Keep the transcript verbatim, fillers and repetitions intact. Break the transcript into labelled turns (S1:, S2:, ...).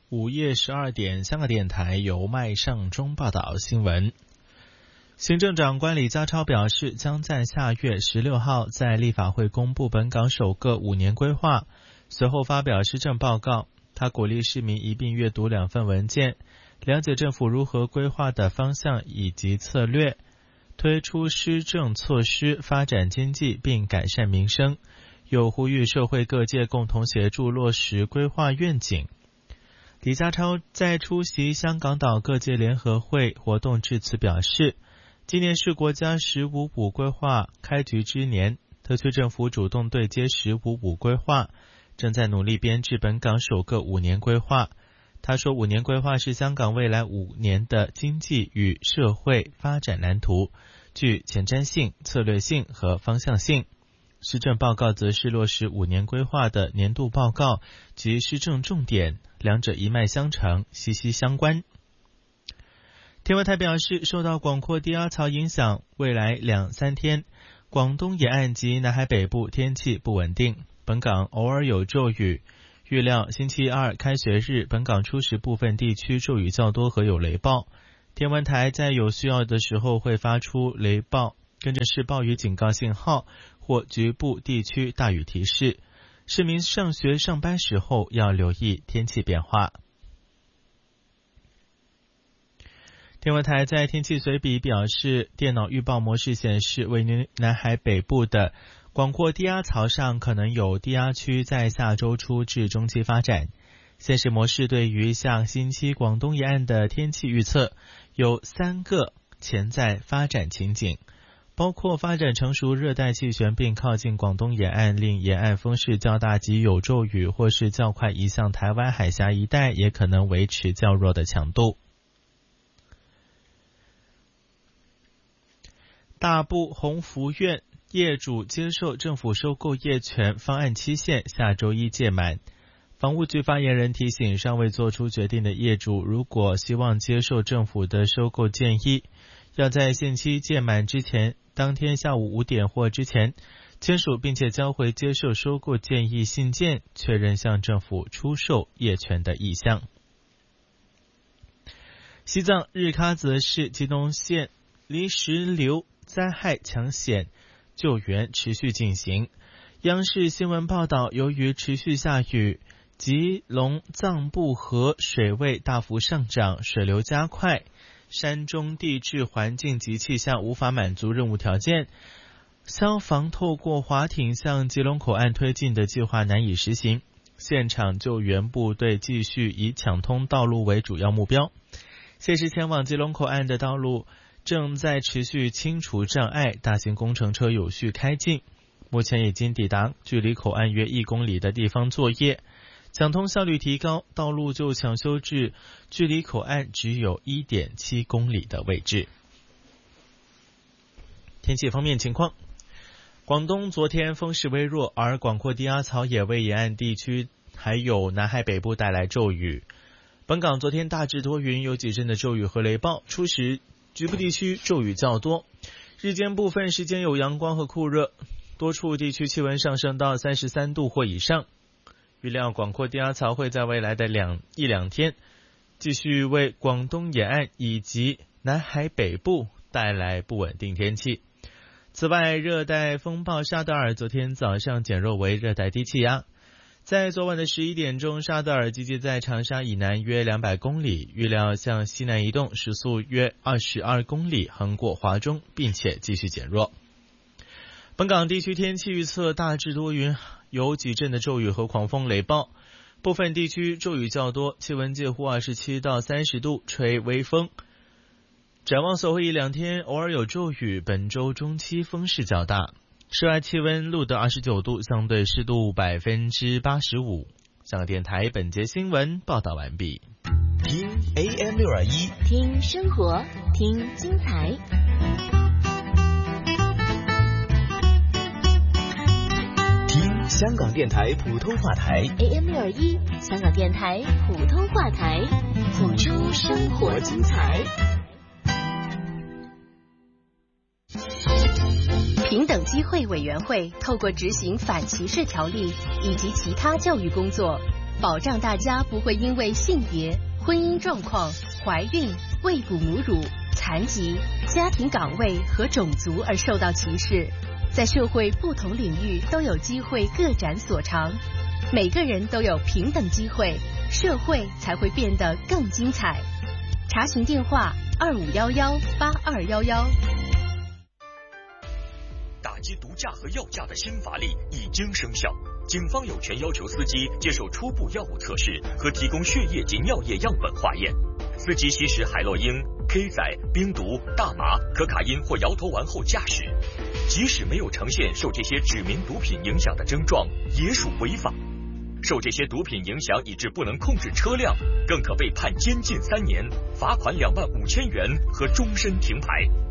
S1: 午夜十二点，香港电台由麦尚中报道新闻。行政长官李家超表示，将在下月十六号在立法会公布本港首个五年规划，随后发表施政报告。他鼓励市民一并阅读两份文件，了解政府如何规划的方向以及策略，推出施政措施，发展经济并改善民生。又呼吁社会各界共同协助落实规划愿景。李家超在出席香港岛各界联合会活动致辞表示，今年是国家十五五规划开局之年，特区政府主动对接十五五规划，正在努力编制本港首个五年规划。他说，五年规划是香港未来五年的经济与社会发展蓝图，具前瞻性、策略性和方向性。施政报告则是落实五年规划的年度报告及施政重点，两者一脉相承，息息相关。天文台表示，受到广阔低压槽影响，未来两三天，广东沿岸及南海北部天气不稳定，本港偶尔有骤雨。预料星期二开学日，本港初时部分地区骤雨较多和有雷暴。天文台在有需要的时候会发出雷暴，跟着是暴雨警告信号或局部地区大雨提示。市民上学上班时候要留意天气变化。天文台在天气随笔表示，电脑预报模式显示，位于南海北部的广阔低压槽上可能有低压区在下周初至中期发展。现时模式对于下星期广东沿岸的天气预测有三个潜在发展情景，包括发展成熟热带气旋并靠近广东沿岸，令沿岸风势较大及有骤雨，或是较快移向台湾海峡一带，也可能维持较弱的强度。大埔鸿福苑业主接受政府收购业权方案期限下周一届满。房屋局发言人提醒，尚未做出决定的业主，如果希望接受政府的收购建议，要在限期届满之前，当天下午五点或之前签署并且交回接受收购建议信件，确认向政府出售业权的意向。西藏日喀则市吉隆县离石流灾害抢险救援持续进行。央视新闻报道，由于持续下雨，吉隆藏布河水位大幅上涨，水流加快，山中地质环境及气象无法满足任务条件，消防透过滑艇向吉隆口岸推进的计划难以实行。现场救援部队继续以抢通道路为主要目标。现时前往吉隆口岸的道路正在持续清除障碍，大型工程车有序开进，目前已经抵达距离口岸约一公里的地方作业，抢通效率提高，道路就抢修至距离口岸只有 一点七公里的位置。天气方面情况，广东昨天风势微弱，而广阔低压槽也为沿岸地区还有南海北部带来骤雨。本港昨天大致多云，有几阵的骤雨和雷暴，初时局部地区骤雨较多，日间部分时间有阳光和酷热，多处地区气温上升到三十三度或以上。预料广阔低压槽会在未来的两一两天继续为广东沿岸以及南海北部带来不稳定天气。此外，热带风暴沙德尔昨天早上减弱为热带低气压，在昨晚的十一点钟，沙德尔集结在长沙以南约两百公里，预料向西南移动，时速约二十二公里，横过华中，并且继续减弱。本港地区天气预测大致多云，有几阵的骤雨和狂风雷暴，部分地区骤雨较多，气温介乎二十七到三十度，吹微风。展望随后一两天偶尔有骤雨，本周中期风势较大。室外气温录得二十九度，相对湿度百分之八十五。香港电台本节新闻报道完毕。
S2: 听 A M 六二一，
S3: 听生活，听精彩。
S2: 听香港电台普通话台
S3: A M 六二一，香港电台普通话台，谱出生活精彩。平等机会委员会透过执行反歧视条例以及其他教育工作， 保障大家不会因为性别、婚姻状况、怀孕、喂哺母乳、残疾、家庭岗位和种族而受到歧视，在社会不同领域都有机会各展所长。每个人都有平等机会，社会才会变得更精彩。查询电话：二五幺幺八二幺幺。
S4: 打击毒驾和药驾的新法令已经生效，警方有权要求司机接受初步药物测试和提供血液及尿液样本化验。司机吸食海洛因、K 仔、冰毒、大麻、可卡因或摇头丸后驾驶，即使没有呈现受这些指明毒品影响的症状，也属违法。受这些毒品影响以致不能控制车辆，更可被判监禁三年、罚款两万五千元和终身停牌。